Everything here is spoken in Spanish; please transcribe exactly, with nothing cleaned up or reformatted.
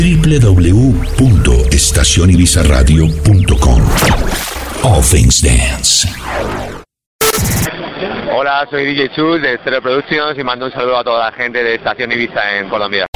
w w w punto estación ibiza radio punto com. All Things Dance. Hola, soy D J Chus de Stereo Productions y mando un saludo a toda la gente de Estación Ibiza en Colombia.